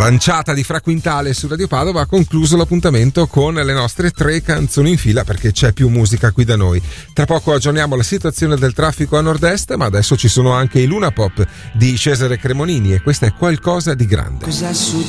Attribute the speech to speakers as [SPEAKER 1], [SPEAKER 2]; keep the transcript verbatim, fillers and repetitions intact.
[SPEAKER 1] lanciata di Fra Quintale su Radio Padova ha concluso l'appuntamento con le nostre tre canzoni in fila, perché c'è più musica qui da noi. Tra poco aggiorniamo la situazione del traffico a nord-est, ma adesso ci sono anche i Luna Pop di Cesare Cremonini e questa è Qualcosa di grande.
[SPEAKER 2] Cos'è